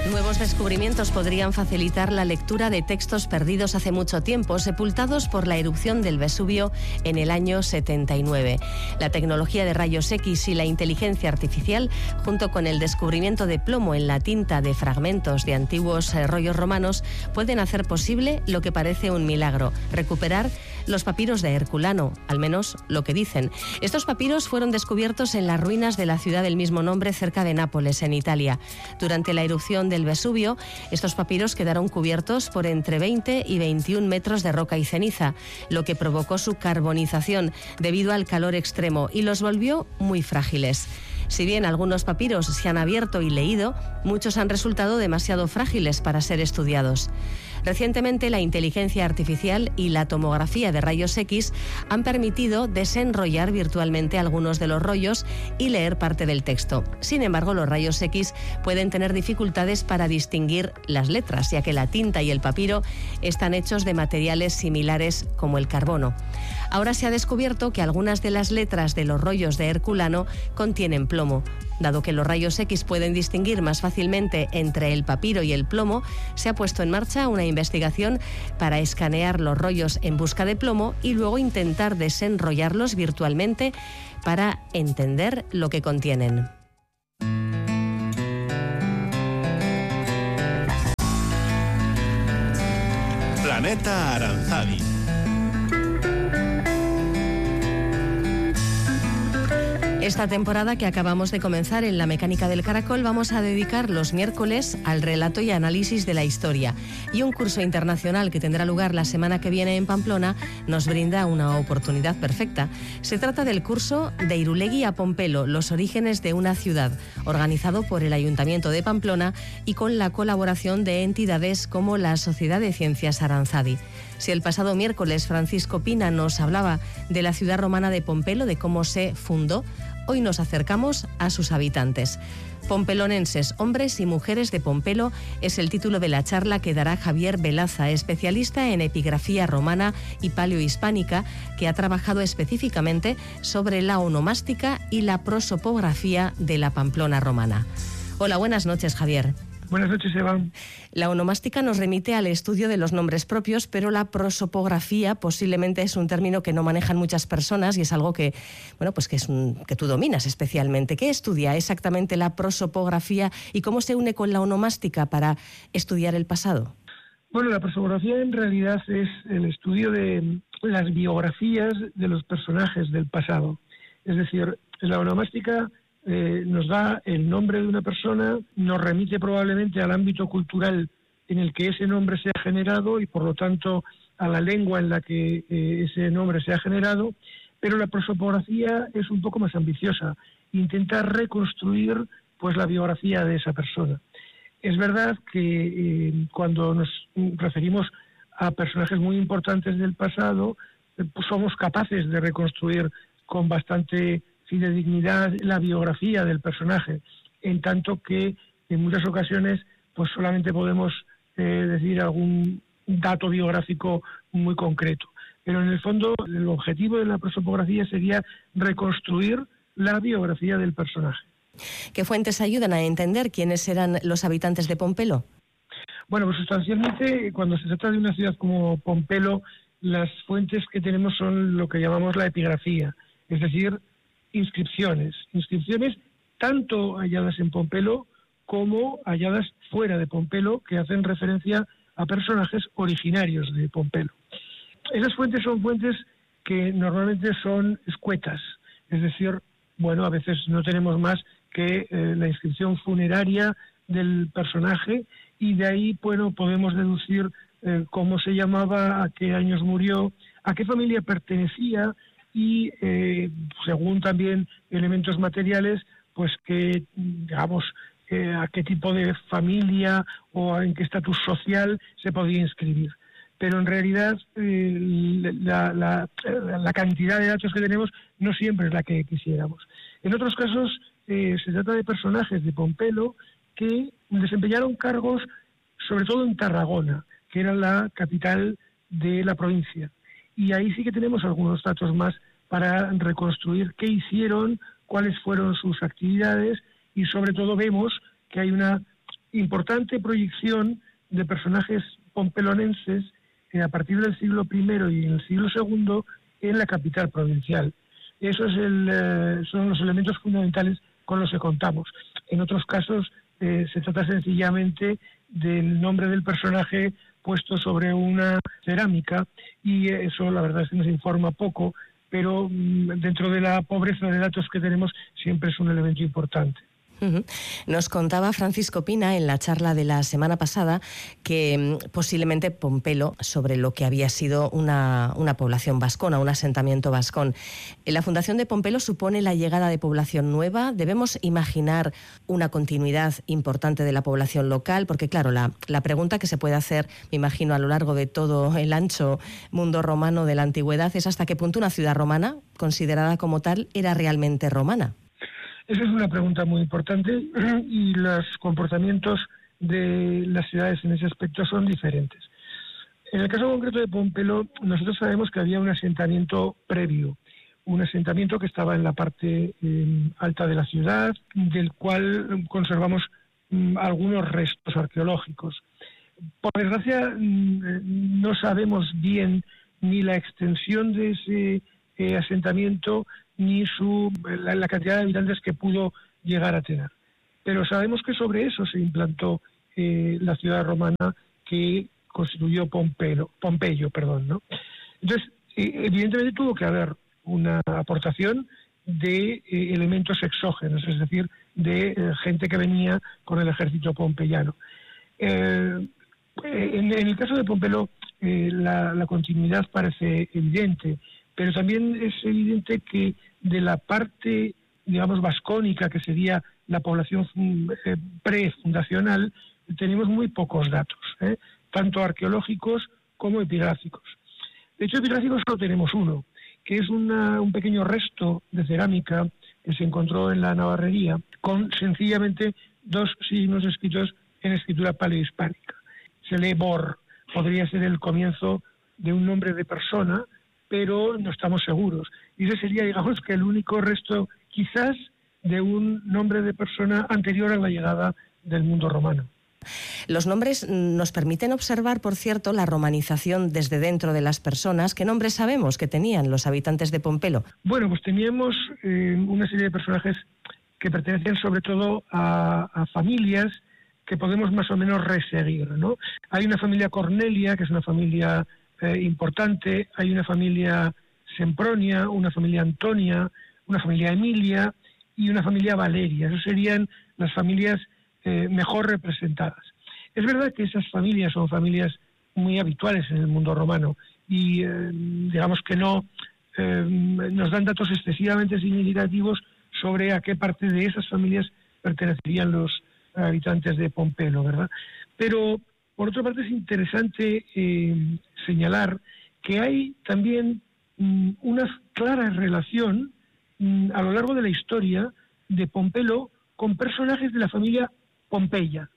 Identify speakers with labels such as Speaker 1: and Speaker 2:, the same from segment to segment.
Speaker 1: Nuevos descubrimientos podrían facilitar la lectura de textos perdidos hace mucho tiempo, sepultados por la erupción del Vesubio en el año 79. La tecnología de rayos X y la inteligencia artificial, junto con el descubrimiento de plomo en la tinta de fragmentos de antiguos rollos romanos, pueden hacer posible lo que parece un milagro: recuperar los papiros de Herculano, al menos lo que dicen. Estos papiros fueron descubiertos en las ruinas de la ciudad del mismo nombre, cerca de Nápoles, en Italia. Durante la erupción del Vesubio, estos papiros quedaron cubiertos por entre 20 y 21 metros de roca y ceniza, lo que provocó su carbonización debido al calor extremo y los volvió muy frágiles. Si bien algunos papiros se han abierto y leído, muchos han resultado demasiado frágiles para ser estudiados. Recientemente, la inteligencia artificial y la tomografía de rayos X han permitido desenrollar virtualmente algunos de los rollos y leer parte del texto. Sin embargo, los rayos X pueden tener dificultades para distinguir las letras, ya que la tinta y el papiro están hechos de materiales similares como el carbono. Ahora se ha descubierto que algunas de las letras de los rollos de Herculano contienen plomo. Dado que los rayos X pueden distinguir más fácilmente entre el papiro y el plomo, se ha puesto en marcha una investigación para escanear los rollos en busca de plomo y luego intentar desenrollarlos virtualmente para entender lo que contienen.
Speaker 2: Planeta Aranzadi.
Speaker 1: Esta temporada que acabamos de comenzar en La Mecánica del Caracol vamos a dedicar los miércoles al relato y análisis de la historia. Y un curso internacional que tendrá lugar la semana que viene en Pamplona nos brinda una oportunidad perfecta. Se trata del curso De Irulegui a Pompelo, los orígenes de una ciudad, organizado por el Ayuntamiento de Pamplona y con la colaboración de entidades como la Sociedad de Ciencias Aranzadi. Si el pasado miércoles Francisco Pina nos hablaba de la ciudad romana de Pompelo, de cómo se fundó, hoy nos acercamos a sus habitantes. Pompelonenses, hombres y mujeres de Pompelo, es el título de la charla que dará Javier Velaza, especialista en epigrafía romana y paleohispánica, que ha trabajado específicamente sobre la onomástica y la prosopografía de la Pamplona romana. Hola, buenas noches, Javier.
Speaker 3: Buenas noches, Eva.
Speaker 1: La onomástica nos remite al estudio de los nombres propios, pero la prosopografía posiblemente es un término que no manejan muchas personas y es algo que, bueno, pues que tú dominas especialmente. ¿Qué estudia exactamente la prosopografía y cómo se une con la onomástica para estudiar el pasado?
Speaker 3: Bueno, la prosopografía en realidad es el estudio de las biografías de los personajes del pasado. Es decir, la onomástica nos da el nombre de una persona, nos remite probablemente al ámbito cultural en el que ese nombre se ha generado y por lo tanto a la lengua en la que ese nombre se ha generado, pero la prosopografía es un poco más ambiciosa, intenta reconstruir pues la biografía de esa persona. Es verdad que cuando nos referimos a personajes muy importantes del pasado, pues somos capaces de reconstruir con bastante fidedignidad la biografía del personaje, en tanto que en muchas ocasiones pues solamente podemos decir algún dato biográfico muy concreto. Pero en el fondo el objetivo de la prosopografía sería reconstruir la biografía del personaje.
Speaker 1: ¿Qué fuentes ayudan a entender quiénes eran los habitantes de Pompelo?
Speaker 3: Bueno, pues sustancialmente cuando se trata de una ciudad como Pompelo, las fuentes que tenemos son lo que llamamos la epigrafía, es decir, inscripciones tanto halladas en Pompelo como halladas fuera de Pompelo que hacen referencia a personajes originarios de Pompelo. Esas fuentes son fuentes que normalmente son escuetas, es decir, bueno, a veces no tenemos más que la inscripción funeraria del personaje y de ahí, bueno, podemos deducir cómo se llamaba, a qué años murió, a qué familia pertenecía y según también elementos materiales, pues que, digamos, a qué tipo de familia o en qué estatus social se podía inscribir. Pero en realidad la cantidad de datos que tenemos no siempre es la que quisiéramos. En otros casos se trata de personajes de Pompelo que desempeñaron cargos sobre todo en Tarragona, que era la capital de la provincia. Y ahí sí que tenemos algunos datos más para reconstruir qué hicieron, cuáles fueron sus actividades y sobre todo vemos que hay una importante proyección de personajes pompelonenses a partir del siglo I y en el siglo II en la capital provincial. Esos son los elementos fundamentales con los que contamos. En otros casos se trata sencillamente del nombre del personaje puesto sobre una cerámica, y eso la verdad es que nos informa poco, pero dentro de la pobreza de datos que tenemos siempre es un elemento importante.
Speaker 1: Nos contaba Francisco Pina en la charla de la semana pasada que posiblemente Pompelo, sobre lo que había sido una población vascona, un asentamiento vascón. ¿La fundación de Pompelo supone la llegada de población nueva? ¿Debemos imaginar una continuidad importante de la población local? Porque claro, la pregunta que se puede hacer, me imagino, a lo largo de todo el ancho mundo romano de la antigüedad es hasta qué punto una ciudad romana, considerada como tal, era realmente romana.
Speaker 3: Esa es una pregunta muy importante y los comportamientos de las ciudades en ese aspecto son diferentes. En el caso concreto de Pompelo, nosotros sabemos que había un asentamiento previo, un asentamiento que estaba en la parte alta de la ciudad, del cual conservamos algunos restos arqueológicos. Por desgracia, no sabemos bien ni la extensión de ese asentamiento ni la cantidad de habitantes que pudo llegar a tener. Pero sabemos que sobre eso se implantó la ciudad romana que constituyó Pompeyo, ¿no? Entonces, evidentemente tuvo que haber una aportación de elementos exógenos, es decir, de gente que venía con el ejército pompeyano. En el caso de Pompelo, la continuidad parece evidente, pero también es evidente que de la parte, digamos, vascónica, que sería la población prefundacional, tenemos muy pocos datos, tanto arqueológicos como epigráficos. De hecho, epigráficos solo tenemos uno, que es un pequeño resto de cerámica que se encontró en la Navarrería, con sencillamente 2 signos escritos en escritura paleohispánica. Se lee Bor, podría ser el comienzo de un nombre de persona, pero no estamos seguros. Y ese sería, digamos, que el único resto, quizás, de un nombre de persona anterior a la llegada del mundo romano.
Speaker 1: Los nombres nos permiten observar, por cierto, la romanización desde dentro de las personas. ¿Qué nombres sabemos que tenían los habitantes de Pompelo?
Speaker 3: Bueno, pues teníamos una serie de personajes que pertenecían sobre todo a familias que podemos más o menos reseguir, ¿no? Hay una familia Cornelia, que es una familia importante, hay una familia Sempronia, una familia Antonia, una familia Emilia y una familia Valeria. Esas serían las familias mejor representadas. Es verdad que esas familias son familias muy habituales en el mundo romano y digamos que no nos dan datos excesivamente significativos sobre a qué parte de esas familias pertenecerían los habitantes de Pompelo, ¿verdad? Pero por otra parte es interesante señalar que hay también una clara relación a lo largo de la historia de Pompelo con personajes de la familia Pompeya.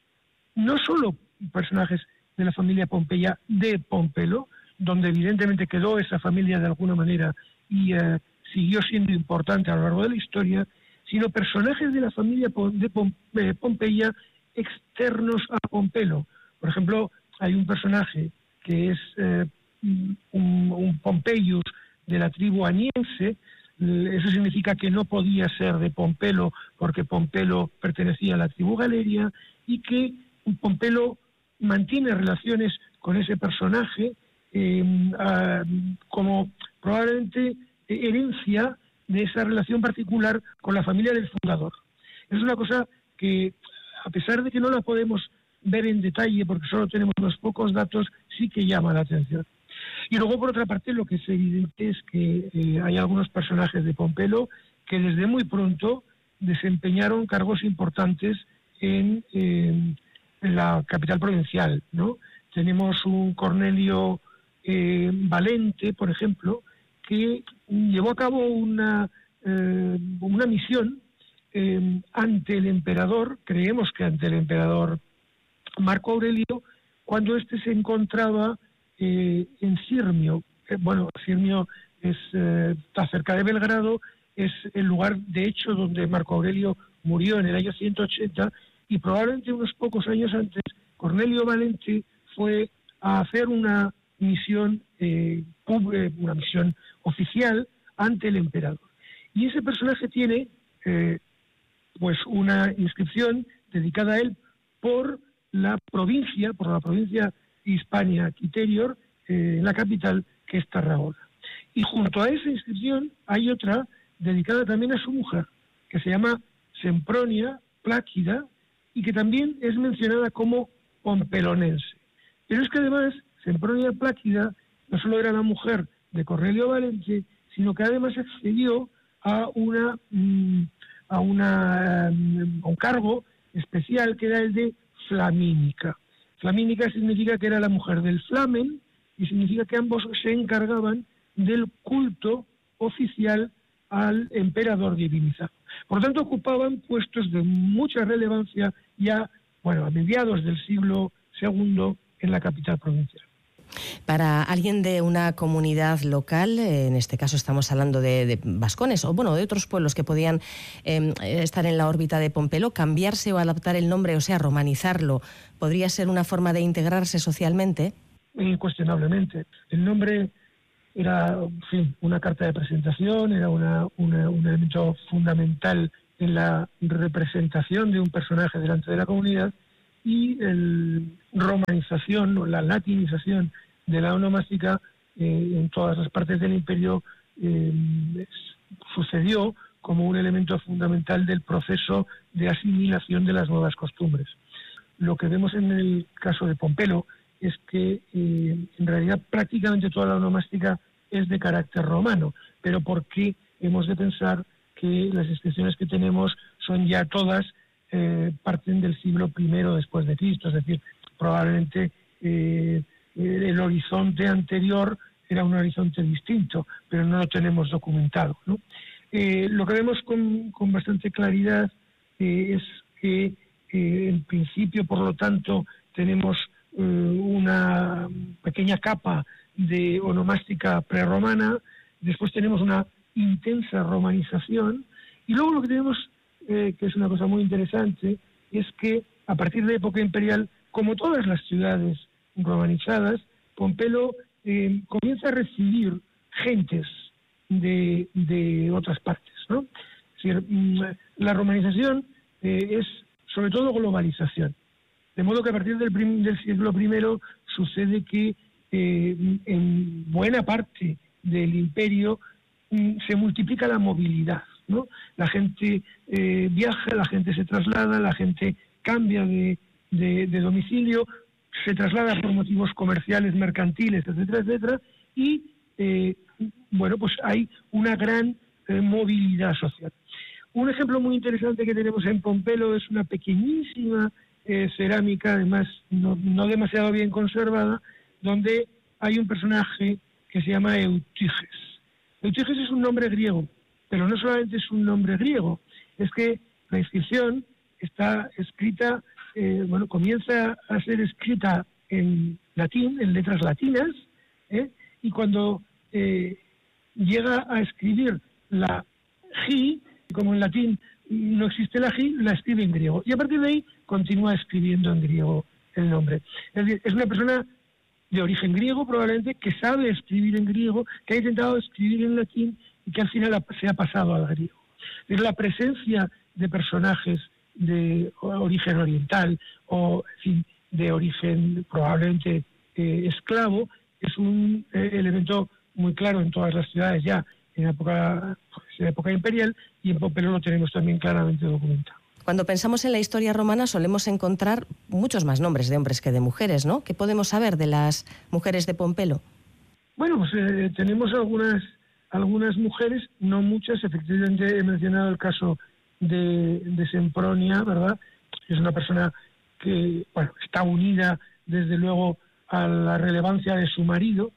Speaker 3: No solo personajes de la familia Pompeya de Pompelo, donde evidentemente quedó esa familia de alguna manera y siguió siendo importante a lo largo de la historia, sino personajes de la familia de Pompeya externos a Pompelo. Por ejemplo, hay un personaje que es un Pompeius de la tribu aniense. Eso significa que no podía ser de Pompelo porque Pompelo pertenecía a la tribu Galeria, y que Pompelo mantiene relaciones con ese personaje como probablemente herencia de esa relación particular con la familia del fundador. Es una cosa que, a pesar de que no la podemos ver en detalle porque solo tenemos unos pocos datos, sí que llama la atención. Y luego, por otra parte, lo que es evidente es que hay algunos personajes de Pompelo que desde muy pronto desempeñaron cargos importantes en la capital provincial, ¿no? Tenemos un Cornelio Valente, por ejemplo, que llevó a cabo una misión ante el emperador, creemos que ante el emperador Marco Aurelio, cuando éste se encontraba en Sirmio. Sirmio está cerca de Belgrado, es el lugar, de hecho, donde Marco Aurelio murió en el año 180 y probablemente unos pocos años antes Cornelio Valente fue a hacer una misión oficial ante el emperador. Y ese personaje tiene pues una inscripción dedicada a él por la provincia Hispania Quiterior, en la capital, que es Tarragona. Y junto a esa inscripción hay otra dedicada también a su mujer, que se llama Sempronia Plácida, y que también es mencionada como pompelonense. Pero es que además Sempronia Plácida no solo era la mujer de Cornelio Valente, sino que además accedió a un cargo especial que era el de flamínica. Flamínica significa que era la mujer del flamen y significa que ambos se encargaban del culto oficial al emperador divinizado. Por lo tanto, ocupaban puestos de mucha relevancia ya, a mediados del siglo II en la capital provincial.
Speaker 1: Para alguien de una comunidad local, en este caso estamos hablando de vascones o de otros pueblos que podían estar en la órbita de Pompelo, cambiarse o adaptar el nombre, o sea, romanizarlo, ¿podría ser una forma de integrarse socialmente?
Speaker 3: Incuestionablemente. El nombre era, una carta de presentación, era un elemento fundamental en la representación de un personaje delante de la comunidad, y la romanización o la latinización de la onomástica en todas las partes del imperio sucedió como un elemento fundamental del proceso de asimilación de las nuevas costumbres. Lo que vemos en el caso de Pompelo es que en realidad prácticamente toda la onomástica es de carácter romano, pero porque hemos de pensar que las inscripciones que tenemos son ya todas parten del siglo I después de Cristo, es decir, probablemente el horizonte anterior era un horizonte distinto, pero no lo tenemos documentado, ¿no? Lo que vemos con bastante claridad es que en principio, por lo tanto, tenemos una pequeña capa de onomástica prerromana, después tenemos una intensa romanización, y luego lo que tenemos, que es una cosa muy interesante, es que a partir de época imperial, como todas las ciudades romanizadas, Pompelo comienza a recibir gentes de otras partes, ¿no? Es decir, la romanización es sobre todo globalización. De modo que a partir del siglo I sucede que en buena parte del imperio se multiplica la movilidad, ¿no? La gente viaja, la gente se traslada, la gente cambia de domicilio, se traslada por motivos comerciales, mercantiles, etcétera, etcétera, y pues hay una gran movilidad social. Un ejemplo muy interesante que tenemos en Pompelo es una pequeñísima cerámica, además no demasiado bien conservada, donde hay un personaje que se llama Eutíges. Eutíges es un nombre griego, pero no solamente es un nombre griego, es que la inscripción está escrita, comienza a ser escrita en latín, en letras latinas, y cuando llega a escribir la G, como en latín no existe la G, la escribe en griego, y a partir de ahí continúa escribiendo en griego el nombre. Es decir, es una persona de origen griego probablemente, que sabe escribir en griego, que ha intentado escribir en latín y que al final se ha pasado al griego. Es la presencia de personajes de origen oriental o de origen probablemente esclavo es un elemento muy claro en todas las ciudades ya en época imperial, y en Pompelo lo tenemos también claramente documentado.
Speaker 1: Cuando pensamos en la historia romana solemos encontrar muchos más nombres de hombres que de mujeres, ¿no? ¿Qué podemos saber de las mujeres de Pompelo?
Speaker 3: Bueno, pues tenemos algunas mujeres, no muchas. Efectivamente he mencionado el caso de Sempronia, ¿verdad? Es una persona que está unida desde luego a la relevancia de su marido.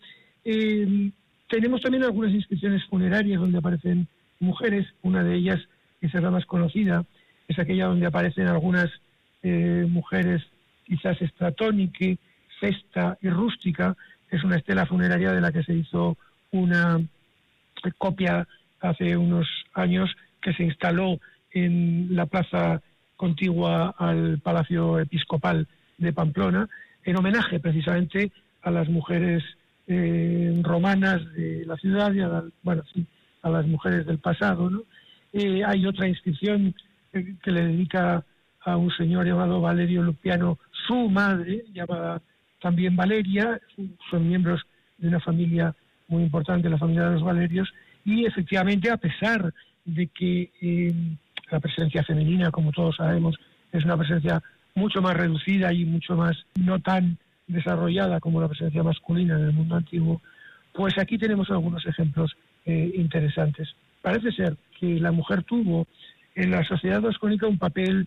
Speaker 3: Tenemos también algunas inscripciones funerarias donde aparecen mujeres. Una de ellas, que es la más conocida, es aquella donde aparecen algunas mujeres, quizás Stratonique, Festa y Rústica. Es una estela funeraria de la que se hizo una copia hace unos años, que se instaló en la plaza contigua al Palacio Episcopal de Pamplona, en homenaje precisamente a las mujeres romanas de la ciudad y a las mujeres del pasado, ¿no? Hay otra inscripción que le dedica a un señor llamado Valerio Lupiano, su madre, llamada también Valeria. Son miembros de una familia muy importante, la familia de los Valerios, y efectivamente, a pesar de que la presencia femenina, como todos sabemos, es una presencia mucho más reducida y mucho más no tan desarrollada como la presencia masculina en el mundo antiguo, pues aquí tenemos algunos ejemplos interesantes. Parece ser que la mujer tuvo en la sociedad vascónica un papel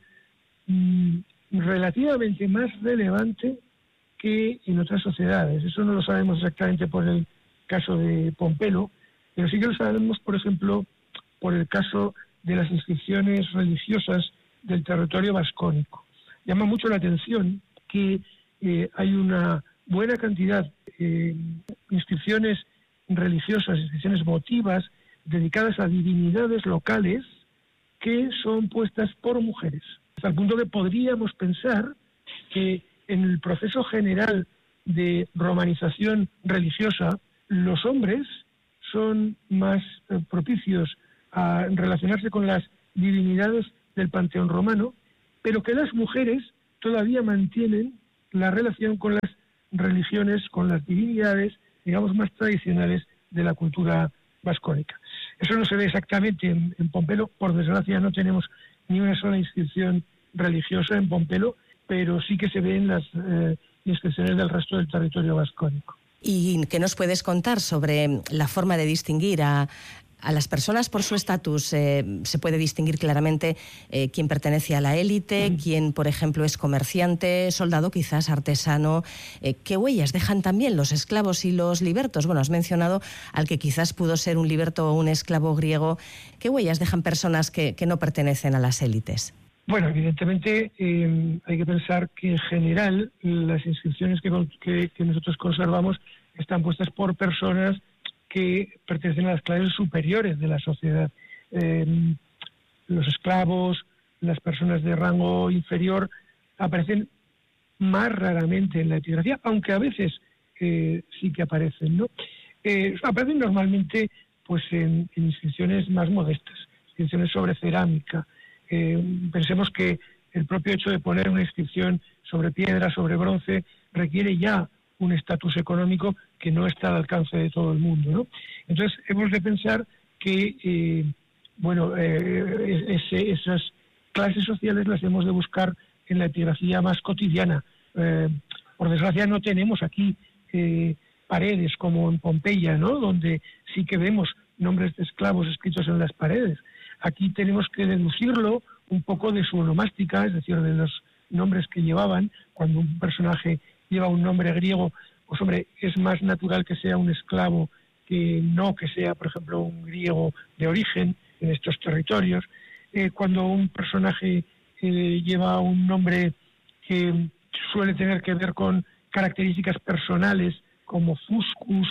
Speaker 3: relativamente más relevante que en otras sociedades. Eso no lo sabemos exactamente por el caso de Pompelo, pero sí que lo sabemos, por ejemplo, por el caso de las inscripciones religiosas del territorio vascónico. Llama mucho la atención que hay una buena cantidad de inscripciones religiosas, inscripciones votivas, dedicadas a divinidades locales que son puestas por mujeres. Hasta el punto que podríamos pensar que en el proceso general de romanización religiosa, los hombres son más propicios a relacionarse con las divinidades del panteón romano, pero que las mujeres todavía mantienen la relación con las religiones, con las divinidades, digamos, más tradicionales de la cultura vascónica. Eso no se ve exactamente en Pompelo. Por desgracia no tenemos ni una sola inscripción religiosa en Pompelo, pero sí que se ve en las inscripciones del resto del territorio vascónico.
Speaker 1: ¿Y qué nos puedes contar sobre la forma de distinguir a las personas por su estatus? Se puede distinguir claramente quién pertenece a la élite, quién, por ejemplo, es comerciante, soldado, quizás artesano. ¿Qué huellas dejan también los esclavos y los libertos? Bueno, has mencionado al que quizás pudo ser un liberto o un esclavo griego. ¿Qué huellas dejan personas que no pertenecen a las élites?
Speaker 3: Bueno, evidentemente hay que pensar que en general las inscripciones que nosotros conservamos están puestas por personas que pertenecen a las clases superiores de la sociedad. Los esclavos, las personas de rango inferior aparecen más raramente en la epigrafía, aunque a veces sí que aparecen, ¿no? Aparecen normalmente pues en inscripciones más modestas, inscripciones sobre cerámica. Pensemos que el propio hecho de poner una inscripción sobre piedra, sobre bronce, requiere ya un estatus económico que no está al alcance de todo el mundo, ¿no? Entonces hemos de pensar que esas clases sociales las hemos de buscar en la epigrafía más cotidiana. Por desgracia no tenemos aquí paredes como en Pompeya, ¿no?, donde sí que vemos nombres de esclavos escritos en las paredes. Aquí tenemos que deducirlo un poco de su onomástica, es decir, de los nombres que llevaban. Cuando un personaje lleva un nombre griego, pues hombre, es más natural que sea un esclavo que no que sea, por ejemplo, un griego de origen en estos territorios. Cuando un personaje lleva un nombre que suele tener que ver con características personales, como Fuscus,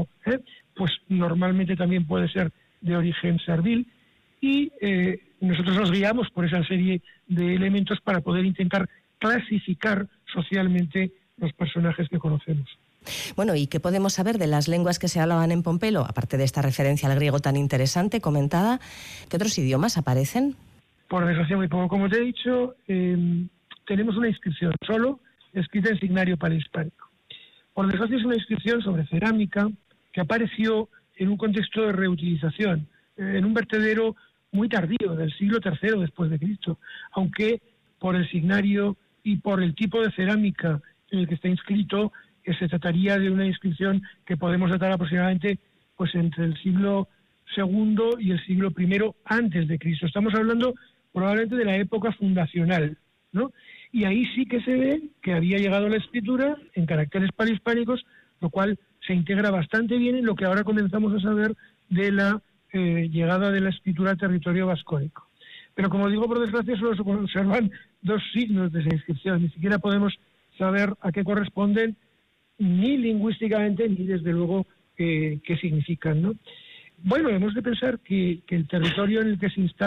Speaker 3: pues normalmente también puede ser de origen servil. Y nosotros nos guiamos por esa serie de elementos para poder intentar clasificar socialmente los personajes que conocemos.
Speaker 1: Bueno, ¿y qué podemos saber de las lenguas que se hablaban en Pompelo? Aparte de esta referencia al griego tan interesante, comentada, ¿qué otros idiomas aparecen?
Speaker 3: Por desgracia, muy poco. Como te he dicho, tenemos una inscripción solo escrita en signario prehispánico. Por desgracia, es una inscripción sobre cerámica que apareció en un contexto de reutilización, en un vertedero muy tardío, del siglo III después de Cristo, aunque por el signario y por el tipo de cerámica en el que está inscrito, se trataría de una inscripción que podemos datar aproximadamente pues entre el siglo II y el siglo I antes de Cristo. Estamos hablando probablemente de la época fundacional, ¿no? Y ahí sí que se ve que había llegado la escritura en caracteres prehispánicos, lo cual se integra bastante bien en lo que ahora comenzamos a saber de la llegada de la escritura al territorio vascónico. Pero como digo, por desgracia, solo se conservan dos signos de esa inscripción. Ni siquiera podemos saber a qué corresponden, ni lingüísticamente, ni desde luego qué significan, ¿no? Bueno, hemos de pensar que el territorio en el que se instala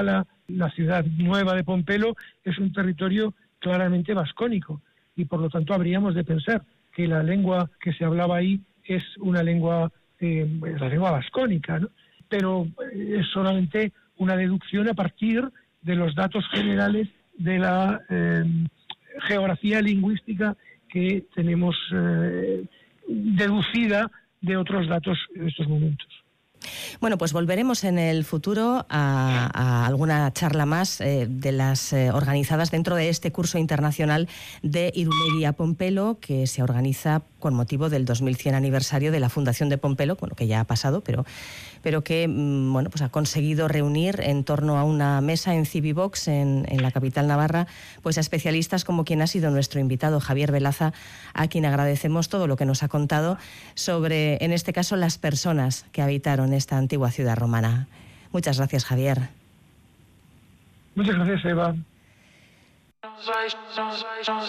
Speaker 3: La ciudad nueva de Pompelo es un territorio claramente vascónico y por lo tanto habríamos de pensar que la lengua que se hablaba ahí es una lengua, la lengua vascónica, ¿no? Pero es solamente una deducción a partir de los datos generales de la geografía lingüística que tenemos deducida de otros datos en estos momentos.
Speaker 1: Bueno, pues volveremos en el futuro a alguna charla más de las organizadas dentro de este curso internacional de Irulegui a Pompelo, que se organiza con motivo del 2100 aniversario de la fundación de Pompelo, bueno, que ya ha pasado, pero que bueno, pues ha conseguido reunir en torno a una mesa en Cibivox, en la capital navarra, pues a especialistas como quien ha sido nuestro invitado, Javier Velaza, a quien agradecemos todo lo que nos ha contado sobre, en este caso, las personas que habitaron esta antigua ciudad romana. Muchas gracias, Javier.
Speaker 3: Muchas gracias, Eva.